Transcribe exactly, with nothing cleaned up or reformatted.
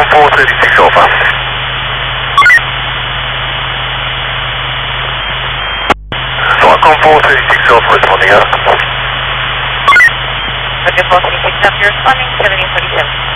four thirty-six Alpha. Falcon four thirty-six Alpha responding out. Okay, four thirty-six Alpha responding, seventeen forty-seven.